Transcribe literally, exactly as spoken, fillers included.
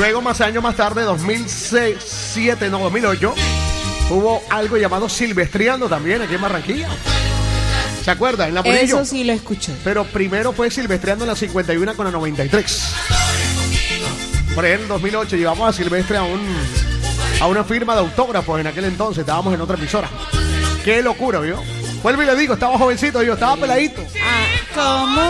Luego, más años más tarde, dos mil siete, no, dos mil ocho, hubo algo llamado Silvestreando también aquí en Barranquilla. ¿Se acuerdan? En la Murillo. Eso sí lo escuché. Pero primero fue Silvestreando en la cincuenta y uno con la noventa y tres. Por ejemplo, en dos mil ocho llevamos a Silvestre a, un, a una firma de autógrafos en aquel entonces. Estábamos en otra emisora. Qué locura, ¿vio? Vuelvo y le digo, estaba jovencito, yo estaba peladito. Ah, ¿cómo?